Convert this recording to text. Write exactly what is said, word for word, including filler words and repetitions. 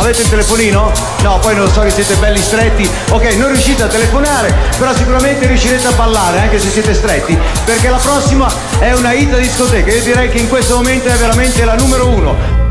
Avete il telefonino? No, poi non so che siete belli stretti. Ok, non riuscite a telefonare, però sicuramente riuscirete a ballare anche se siete stretti, perché la prossima è una hit a discoteca. Io direi che in questo momento è veramente la numero uno.